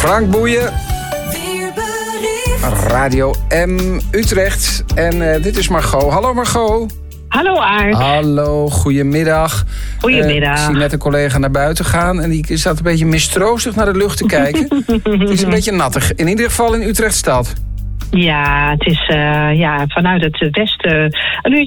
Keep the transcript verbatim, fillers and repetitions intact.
Frank Boeien. Radio M Utrecht. En uh, dit is Margot. Hallo Margot. Hallo Aart. Hallo, goedemiddag. Goedemiddag. Uh, ik zie net een collega naar buiten gaan en die staat een beetje mistroostig naar de lucht te kijken. Het is een beetje nattig. In ieder geval in Utrechtstad. Ja, het is uh, ja, vanuit het westen een